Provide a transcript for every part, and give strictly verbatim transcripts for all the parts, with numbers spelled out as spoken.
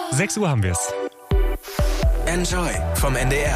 sechs Uhr haben wir's. Enjoy vom N D R.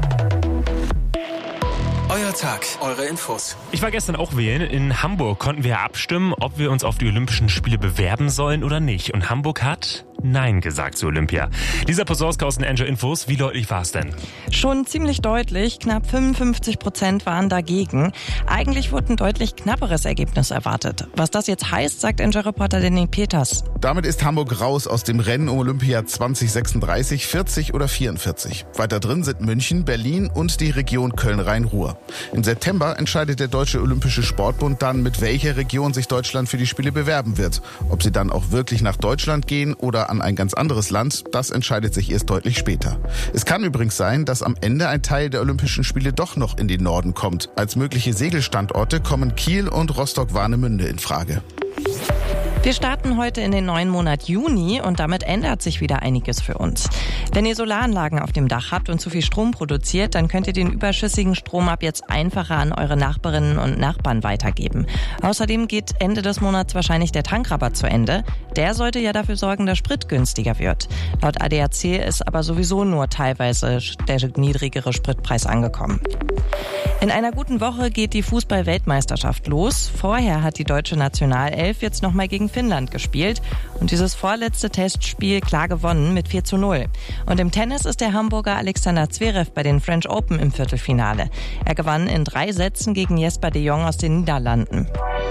Euer Tag, eure Infos. Ich war gestern auch wählen. In Hamburg konnten wir abstimmen, ob wir uns auf die Olympischen Spiele bewerben sollen oder nicht. Und Hamburg hat Nein gesagt zu Olympia. Lisa Posorska aus den Enjoy Infos. Wie deutlich war es denn? Schon ziemlich deutlich. Knapp fünfundfünfzig Prozent waren dagegen. Eigentlich wurde ein deutlich knapperes Ergebnis erwartet. Was das jetzt heißt, sagt Enjoy-Reporter Danny Peters. Damit ist Hamburg raus aus dem Rennen um Olympia zwanzig sechsunddreißig, vierzig oder vierundvierzig. Weiter drin sind München, Berlin und die Region Köln-Rhein-Ruhr. Im September entscheidet der Deutsche Olympische Sportbund dann, mit welcher Region sich Deutschland für die Spiele bewerben wird. Ob sie dann auch wirklich nach Deutschland gehen oder an ein ganz anderes Land, das entscheidet sich erst deutlich später. Es kann übrigens sein, dass am Ende ein Teil der Olympischen Spiele doch noch in den Norden kommt. Als mögliche Segelstandorte kommen Kiel und Rostock-Warnemünde in Frage. Wir starten heute in den neuen Monat Juni und damit ändert sich wieder einiges für uns. Wenn ihr Solaranlagen auf dem Dach habt und zu viel Strom produziert, dann könnt ihr den überschüssigen Strom ab jetzt einfacher an eure Nachbarinnen und Nachbarn weitergeben. Außerdem geht Ende des Monats wahrscheinlich der Tankrabatt zu Ende. Der sollte ja dafür sorgen, dass Sprit günstiger wird. Laut A D A C ist aber sowieso nur teilweise der niedrigere Spritpreis angekommen. In einer guten Woche geht die Fußball-Weltmeisterschaft los. Vorher hat die deutsche Nationalelf jetzt nochmal gegen Finnland gespielt und dieses vorletzte Testspiel klar gewonnen mit vier zu null. Und im Tennis ist der Hamburger Alexander Zverev bei den French Open im Viertelfinale. Er gewann in drei Sätzen gegen Jesper de Jong aus den Niederlanden.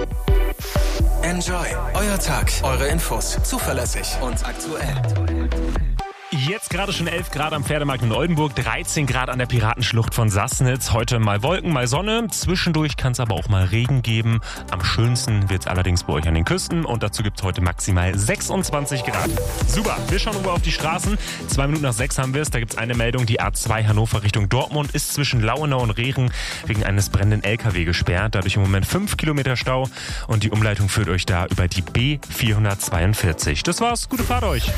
Enjoy, euer Tag, eure Infos, zuverlässig und aktuell. Jetzt gerade schon elf Grad am Pferdemarkt in Oldenburg, dreizehn Grad an der Piratenschlucht von Sassnitz. Heute mal Wolken, mal Sonne. Zwischendurch kann es aber auch mal Regen geben. Am schönsten wird es allerdings bei euch an den Küsten. Und dazu gibt es heute maximal sechsundzwanzig Grad. Super, wir schauen rüber auf die Straßen. Zwei Minuten nach sechs haben wir es. Da gibt es eine Meldung. Die A zwei Hannover Richtung Dortmund ist zwischen Lauenau und Rehren wegen eines brennenden L K W gesperrt. Dadurch im Moment fünf Kilometer Stau. Und die Umleitung führt euch da über die B vierhundertzweiundvierzig. Das war's. Gute Fahrt euch.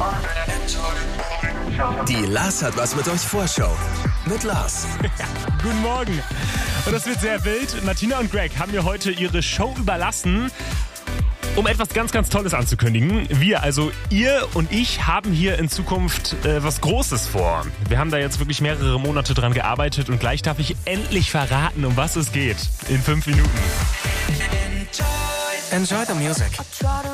Die Lars hat was mit euch Vorschau. Mit Lars. Ja, guten Morgen. Und das wird sehr wild. Martina und Greg haben mir heute ihre Show überlassen, um etwas ganz, ganz Tolles anzukündigen. Wir, also ihr und ich, haben hier in Zukunft äh, was Großes vor. Wir haben da jetzt wirklich mehrere Monate dran gearbeitet und gleich darf ich endlich verraten, um was es geht. In fünf Minuten. Enjoy the music.